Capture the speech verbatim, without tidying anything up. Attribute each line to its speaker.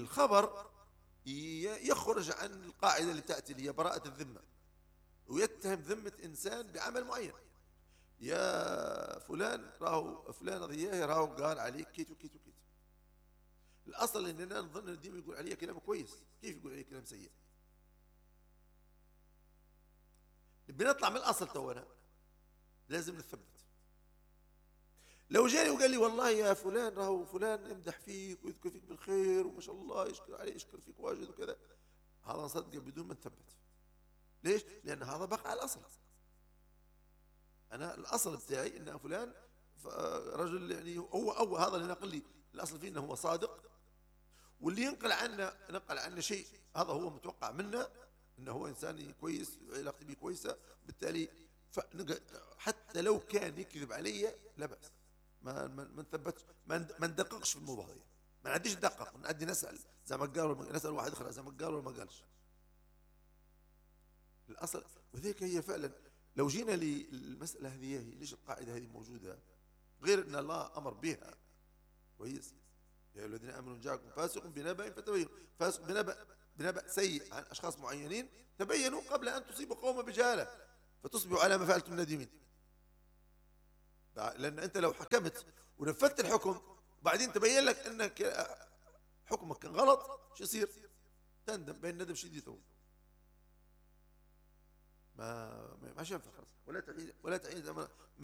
Speaker 1: الخبر يخرج عن القاعدة اللي تأتي اللي هي براءة الذمة، ويتهم ذمة إنسان بعمل معين. يا فلان راهو فلان ضياه راهو قال عليك كيت وكيت وكيت. الأصل إننا نظن ان ديما يقول عليه كلام كويس، كيف يقول عليه كلام سيء؟ بنطلع من الأصل تونا لازم نثبت. لو جاني وقال لي والله يا فلان راهو فلان يمدح فيك ويذكر فيك بالخير وما شاء الله يشكر عليه يشكر فيك واجد وكذا، هذا نصدقه بدون ما نثبت. ليش؟ لأن هذا بقى على الأصل. أنا الأصل بتاعي إن فلان رجل يعني هو أو هذا اللي نقل لي الأصل فيه إنه هو صادق، واللي ينقل عنا نقل عنا شيء هذا هو متوقع منا إنه هو إنسان كويس علاقتي به كويسة، بالتالي حتى لو كان يكذب علي لا بأس، ما ما نثبتش، ما ندققش في الموضوع هذا، ما نعديش ندقق، نعدي نسأل زي ما قال، نسأل واحد آخر زي ما قال ولا ما قالش. الأصل وذيك هي فعلا. لو جينا للمسألة هذه ليش القاعدة هذه موجودة؟ غير أن الله أمر بها كويس، يا أيها الذين آمنوا جاءكم فاسق بنبأ فتبينوا، فاسق بنبأ بنبأ سيء عن أشخاص معينين تبينوا قبل أن تصيبوا قوما بجهالة فتصبحوا على ما فعلتم نادمين. لأن أنت لو حكمت ونفذت الحكم وبعدين تبين لك أنك حكمك كان غلط، شو يصير؟ تندم بين ندم شديد ثوب. ما ماشي ينفع خلاص، ولا تعيد ولا تعيد